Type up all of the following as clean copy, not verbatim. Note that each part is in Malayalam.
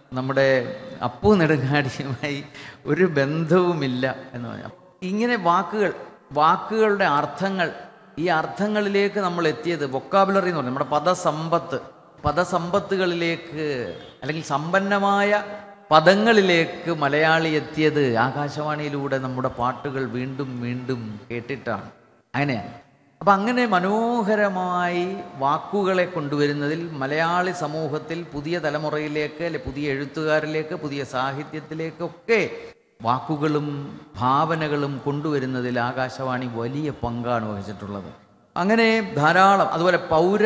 നമ്മുടെ അപ്പു നെടുങ്ങാടിയുമായി ഒരു ബന്ധവുമില്ല എന്ന് പറഞ്ഞു. ഇങ്ങനെ വാക്കുകളുടെ അർത്ഥങ്ങൾ, ഈ അർത്ഥങ്ങളിലേക്ക് നമ്മൾ എത്തിയത് വൊക്കാബുലറി എന്ന് പറഞ്ഞു, നമ്മുടെ പദസമ്പത്തുകളിലേക്ക് അല്ലെങ്കിൽ സമ്പന്നമായ പദങ്ങളിലേക്ക് മലയാളി എത്തിയത് ആകാശവാണിയിലൂടെ നമ്മുടെ പാട്ടുകൾ വീണ്ടും വീണ്ടും കേട്ടിട്ടാണ്. അങ്ങനെയാണ്. അപ്പം അങ്ങനെ മനോഹരമായി വാക്കുകളെ കൊണ്ടുവരുന്നതിൽ മലയാളി സമൂഹത്തിൽ പുതിയ തലമുറയിലേക്ക്, അല്ലെ പുതിയ എഴുത്തുകാരിലേക്ക്, പുതിയ സാഹിത്യത്തിലേക്കൊക്കെ വാക്കുകളും ഭാവനകളും കൊണ്ടുവരുന്നതിൽ ആകാശവാണി വലിയ പങ്കാണ് വഹിച്ചിട്ടുള്ളത്. അങ്ങനെ ധാരാളം, അതുപോലെ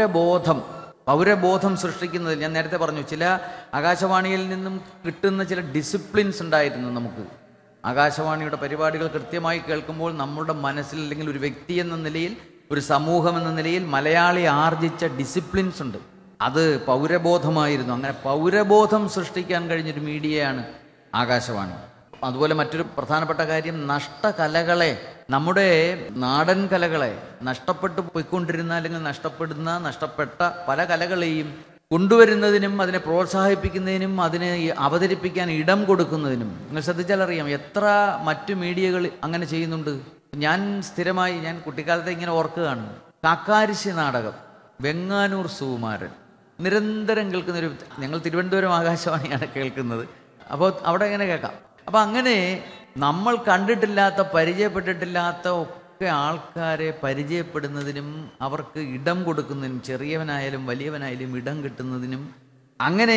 പൗരബോധം സൃഷ്ടിക്കുന്നതിൽ ഞാൻ നേരത്തെ പറഞ്ഞു, ചില ആകാശവാണിയിൽ നിന്നും കിട്ടുന്ന ചില ഡിസിപ്ലിൻസ് ഉണ്ടായിരുന്നു. നമുക്ക് ആകാശവാണിയുടെ പരിപാടികൾ കൃത്യമായി കേൾക്കുമ്പോൾ നമ്മുടെ മനസ്സിൽ, അല്ലെങ്കിൽ ഒരു വ്യക്തി എന്ന നിലയിൽ, ഒരു സമൂഹം എന്ന നിലയിൽ മലയാളി ആർജിച്ച ഡിസിപ്ലിൻസ് ഉണ്ട്. അത് പൗരബോധമായിരുന്നു. അങ്ങനെ പൗരബോധം സൃഷ്ടിക്കാൻ കഴിഞ്ഞൊരു മീഡിയയാണ് ആകാശവാണി. അതുപോലെ മറ്റൊരു പ്രധാനപ്പെട്ട കാര്യം, നഷ്ടകലകളെ, നമ്മുടെ നാടൻ കലകളെ, നഷ്ടപ്പെട്ടു പോയിക്കൊണ്ടിരുന്ന അല്ലെങ്കിൽ നഷ്ടപ്പെട്ട പല കലകളെയും കൊണ്ടുവരുന്നതിനും അതിനെ പ്രോത്സാഹിപ്പിക്കുന്നതിനും അതിനെ അവതരിപ്പിക്കാൻ ഇടം കൊടുക്കുന്നതിനും നിങ്ങൾ ശ്രദ്ധിച്ചാൽ അറിയാം എത്ര മറ്റു മീഡിയകൾ അങ്ങനെ ചെയ്യുന്നുണ്ട്. ഞാൻ കുട്ടിക്കാലത്തെ ഇങ്ങനെ ഓർക്കുകയാണ്, കാക്കാരിശ്ശി നാടകം, വെങ്ങാനൂർ സുകുമാരൻ നിരന്തരം കേൾക്കുന്നൊരു, ഞങ്ങൾ തിരുവനന്തപുരം ആകാശവാണിയാണ് കേൾക്കുന്നത്, അപ്പോൾ അവിടെ എങ്ങനെ കേൾക്കാം. അപ്പം അങ്ങനെ നമ്മൾ കണ്ടിട്ടില്ലാത്ത, പരിചയപ്പെട്ടിട്ടില്ലാത്ത ഒക്കെ ആൾക്കാരെ പരിചയപ്പെടുന്നതിനും അവർക്ക് ഇടം കൊടുക്കുന്നതിനും, ചെറിയവനായാലും വലിയവനായാലും ഇടം കിട്ടുന്നതിനും, അങ്ങനെ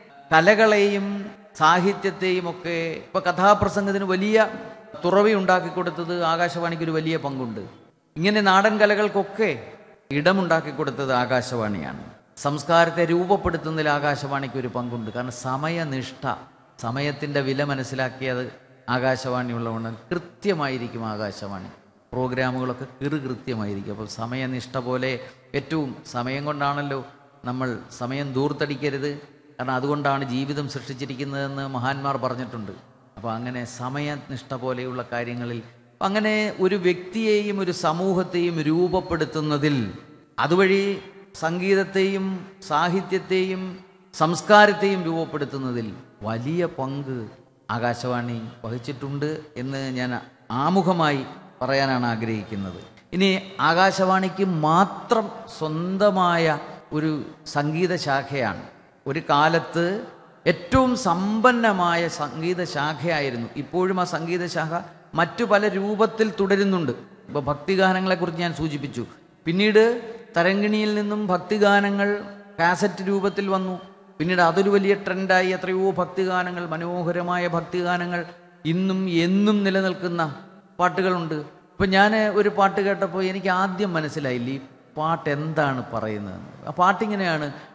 കലകളെയും സാഹിത്യത്തെയും ഒക്കെ, ഇപ്പോൾ കഥാപ്രസംഗത്തിന് വലിയ തുറവി ഉണ്ടാക്കിക്കൊടുത്തത് ആകാശവാണിക്കൊരു വലിയ പങ്കുണ്ട്. ഇങ്ങനെ നാടൻ കലകൾക്കൊക്കെ ഇടമുണ്ടാക്കിക്കൊടുത്തത് ആകാശവാണിയാണ്. സംസ്കാരത്തെ രൂപപ്പെടുത്തുന്നതിൽ ആകാശവാണിക്കൊരു പങ്കുണ്ട്. കാരണം സമയനിഷ്ഠ, സമയത്തിൻ്റെ വില മനസ്സിലാക്കിയത് ആകാശവാണി ഉള്ളതുകൊണ്ട് കൃത്യമായിരിക്കും ആകാശവാണി പ്രോഗ്രാമുകളൊക്കെ കൃത്യമായിരിക്കും. അപ്പോൾ സമയനിഷ്ഠ പോലെ, ഏറ്റവും സമയം കൊണ്ടാണല്ലോ നമ്മൾ സമയം ദൂർത്തടിക്കരുത്, കാരണം അതുകൊണ്ടാണ് ജീവിതം സൃഷ്ടിച്ചിരിക്കുന്നതെന്ന് മഹാന്മാർ പറഞ്ഞിട്ടുണ്ട്. അപ്പോൾ അങ്ങനെ സമയനിഷ്ഠ പോലെയുള്ള കാര്യങ്ങളിൽ, അങ്ങനെ ഒരു വ്യക്തിയെയും ഒരു സമൂഹത്തെയും രൂപപ്പെടുത്തുന്നതിൽ, അതുവഴി സംഗീതത്തെയും സാഹിത്യത്തെയും സംസ്കാരത്തെയും രൂപപ്പെടുത്തുന്നതിൽ വലിയ പങ്ക് ആകാശവാണി വഹിച്ചിട്ടുണ്ട് എന്ന് ഞാൻ ആമുഖമായി പറയാനാണ് ആഗ്രഹിക്കുന്നത്. ഇനി ആകാശവാണിക്ക് മാത്രം സ്വന്തമായ ഒരു സംഗീത ശാഖയാണ്. ഒരു കാലത്ത് ഏറ്റവും സമ്പന്നമായ സംഗീത ശാഖയായിരുന്നു. ഇപ്പോഴും ആ സംഗീത ശാഖ മറ്റു പല രൂപത്തിൽ തുടരുന്നുണ്ട്. ഇപ്പോൾ ഭക്തിഗാനങ്ങളെക്കുറിച്ച് ഞാൻ സൂചിപ്പിച്ചു. പിന്നീട് തരംഗിണിയിൽ നിന്നും ഭക്തിഗാനങ്ങൾ കാസറ്റ് രൂപത്തിൽ വന്നു. പിന്നീട് അതൊരു വലിയ ട്രെൻഡായി. എത്രയോ ഭക്തിഗാനങ്ങൾ, മനോഹരമായ ഭക്തിഗാനങ്ങൾ ഇന്നും എന്നും നിലനിൽക്കുന്ന പാട്ടുകളുണ്ട്. ഇപ്പം ഞാൻ ഒരു പാട്ട് കേട്ടപ്പോൾ എനിക്ക് ആദ്യം മനസ്സിലായില്ല ഈ പാട്ട് എന്താണ് പറയുന്നതെന്ന്. ആ പാട്ടിങ്ങനെയാണ്: